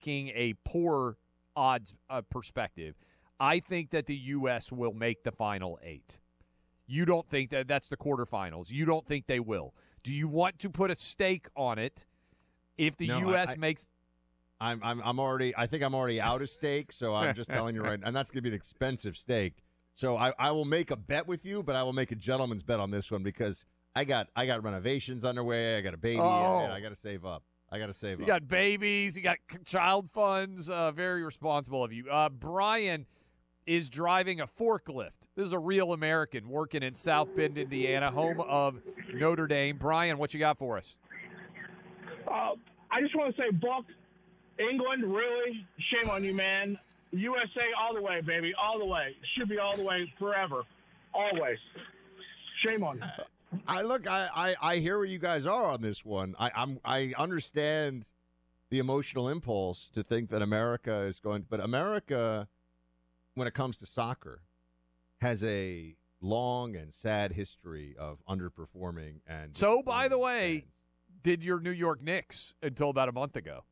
taking a poor odds perspective, I think that the U.S. will make the Final 8. You don't think that that's the quarterfinals. You don't think they will. Do you want to put a stake on it if the U.S. makes – I think I'm already out of stake, so I'm just telling you right now. And that's going to be an expensive stake. So I will make a bet with you, but I will make a gentleman's bet on this one because I got renovations underway. I got a baby. And I got to save up. You got babies. You got child funds. Very responsible of you. Brian is driving a forklift. This is a real American working in South Bend, Indiana, home of Notre Dame. Brian, what you got for us? I just want to say, Buck, England, really, shame on you, man. USA all the way, baby, all the way. Should be all the way forever, always. Shame on you. I hear where you guys are on this one. I understand the emotional impulse to think that America is going, but America, when it comes to soccer, has a long and sad history of underperforming. And so, by the way, did your New York Knicks until about a month ago.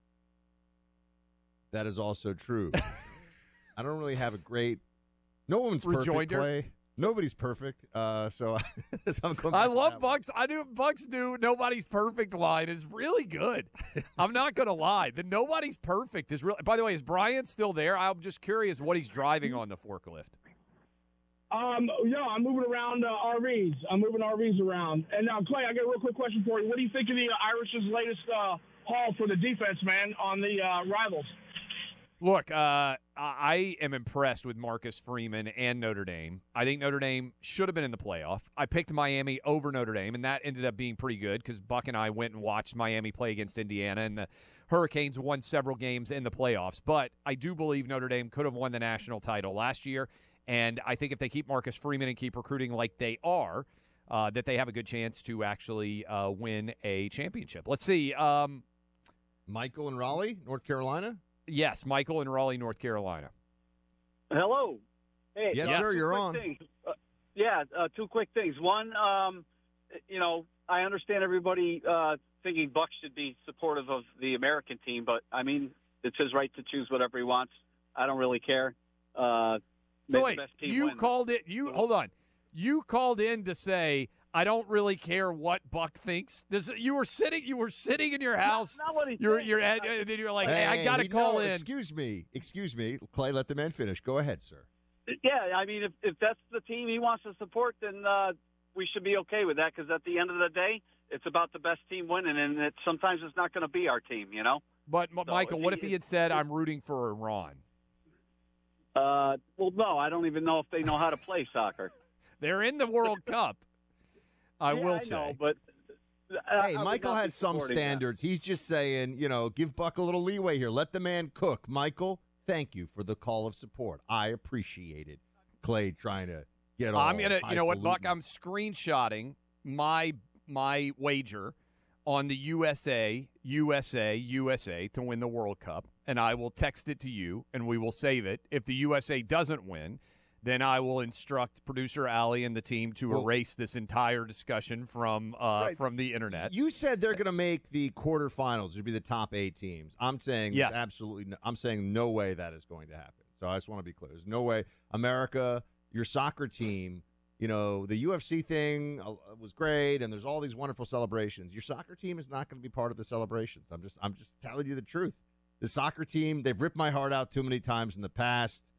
That is also true. I don't really have a great. No one's perfect. Clay. Nobody's perfect. So I'm going I love Bucks. I do. Bucks do. Nobody's perfect line is really good. I'm not going to lie. The nobody's perfect is really. By the way, is Brian still there? I'm just curious what he's driving on the forklift. Yeah, I'm moving around RVs. I'm moving RVs around. And now, Clay, I got a real quick question for you. What do you think of the Irish's latest haul for the defense, man, on the rivals? Look, I am impressed with Marcus Freeman and Notre Dame. I think Notre Dame should have been in the playoff. I picked Miami over Notre Dame, and that ended up being pretty good because Buck and I went and watched Miami play against Indiana, and the Hurricanes won several games in the playoffs. But I do believe Notre Dame could have won the national title last year, and I think if they keep Marcus Freeman and keep recruiting like they are, that they have a good chance to actually win a championship. Let's see. Michael in Raleigh, North Carolina? Yes, Michael in Raleigh, North Carolina. Hello. Hey, yes, sir, you're on. Two quick things. One, I understand everybody thinking Buck should be supportive of the American team, but, I mean, it's his right to choose whatever he wants. I don't really care. So wait, you called it – hold on. You called in to say – I don't really care what Buck thinks. You were sitting in your house. Not what he and then you're like, hey, I got to call in. Excuse me, Clay. Let the man finish. Go ahead, sir. Yeah, I mean, if that's the team he wants to support, then we should be okay with that. Because at the end of the day, it's about the best team winning, and sometimes it's not going to be our team, you know. But Michael, what if he had said, "I'm rooting for Iran"? Well, no, I don't even know if they know how to play soccer. They're in the World Cup. I will say. Know, but hey, Michael has some standards. That. He's just saying, give Buck a little leeway here. Let the man cook. Michael, thank you for the call of support. I appreciate it. Clay trying to get all. I'm gonna, you know what, Buck? I'm screenshotting my wager on the USA to win the World Cup, and I will text it to you, and we will save it. If the USA doesn't win, then I will instruct producer Allie and the team to erase this entire discussion from the internet. You said they're going to make the quarterfinals. It would be the top 8 teams. I'm saying yes. Absolutely. I'm saying no way that is going to happen. So I just want to be clear. There's no way. America, your soccer team, the UFC thing was great, and there's all these wonderful celebrations. Your soccer team is not going to be part of the celebrations. I'm just telling you the truth. The soccer team, they've ripped my heart out too many times in the past.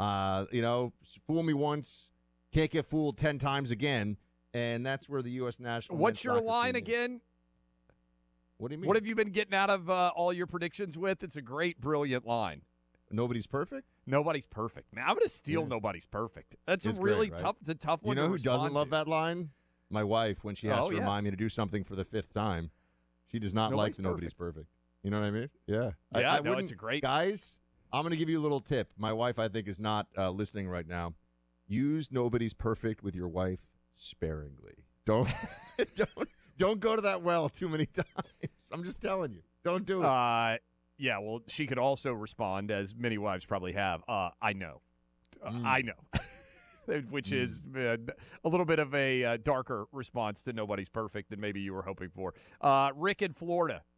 Fool me once, can't get fooled 10 times again, and that's where the U.S. national. What's your line again? What do you mean? What have you been getting out of all your predictions with? It's a great, brilliant line. Nobody's perfect? Nobody's perfect. Man, I'm going to steal Nobody's perfect. That's it's really great, right? Tough. It's a tough one. You know who doesn't love that line? My wife, when she has to remind me to do something for the 5th time. She does not like the Nobody's perfect. You know what I mean? Yeah. Yeah, it's a great. Guys, I'm going to give you a little tip. My wife, I think, is not listening right now. Use Nobody's perfect with your wife sparingly. Don't go to that well too many times. I'm just telling you. Don't do it. Yeah, well, she could also respond, as many wives probably have, I know. I know. Which is a little bit of a darker response to Nobody's perfect than maybe you were hoping for. Rick in Florida.